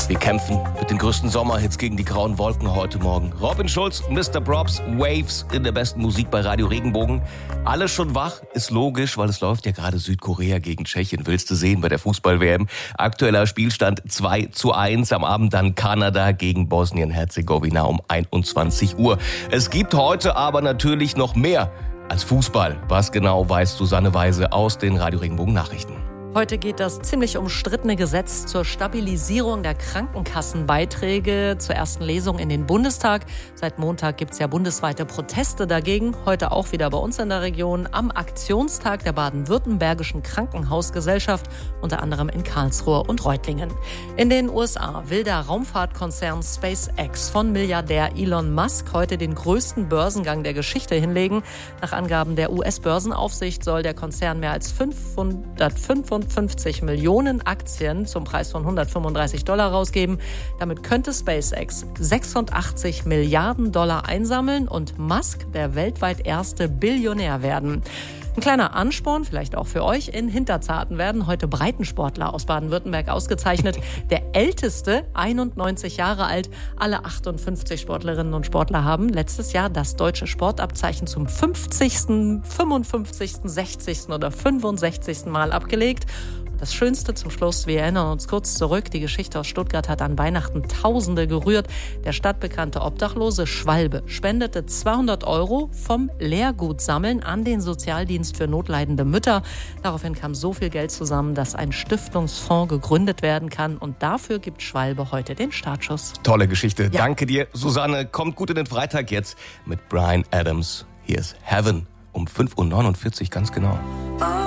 Wir kämpfen mit den größten Sommerhits gegen die grauen Wolken heute Morgen. Robin Schulz, Mr. Props, Waves in der besten Musik bei Radio Regenbogen. Alle schon wach, ist logisch, weil es läuft ja gerade Südkorea gegen Tschechien. Willst du sehen bei der Fußball-WM? Aktueller Spielstand 2:1. Am Abend dann Kanada gegen Bosnien-Herzegowina um 21 Uhr. Es gibt heute aber natürlich noch mehr als Fußball. Was genau weiß Susanne Weise aus den Radio Regenbogen Nachrichten? Heute geht das ziemlich umstrittene Gesetz zur Stabilisierung der Krankenkassenbeiträge zur ersten Lesung in den Bundestag. Seit Montag gibt es ja bundesweite Proteste dagegen. Heute auch wieder bei uns in der Region am Aktionstag der baden-württembergischen Krankenhausgesellschaft, unter anderem in Karlsruhe und Reutlingen. In den USA will der Raumfahrtkonzern SpaceX von Milliardär Elon Musk heute den größten Börsengang der Geschichte hinlegen. Nach Angaben der US-Börsenaufsicht soll der Konzern mehr als 555 Millionen Aktien zum Preis von $135 rausgeben. Damit könnte SpaceX 86 Milliarden Dollar einsammeln und Musk der weltweit erste Billionär werden. Ein kleiner Ansporn, vielleicht auch für euch, in Hinterzarten werden heute Breitensportler aus Baden-Württemberg ausgezeichnet. Der älteste, 91 Jahre alt, alle 58 Sportlerinnen und Sportler haben letztes Jahr das deutsche Sportabzeichen zum 50., 55., 60. oder 65. Mal abgelegt. Das Schönste zum Schluss, wir erinnern uns kurz zurück, die Geschichte aus Stuttgart hat an Weihnachten Tausende gerührt. Der stadtbekannte Obdachlose Schwalbe spendete 200 € vom Lehrgutsammeln an den Sozialdienst für notleidende Mütter. Daraufhin kam so viel Geld zusammen, dass ein Stiftungsfonds gegründet werden kann. Und dafür gibt Schwalbe heute den Startschuss. Tolle Geschichte. Ja. Danke dir, Susanne. Kommt gut in den Freitag jetzt mit Bryan Adams. Hier ist Heaven um 5:49 Uhr ganz genau.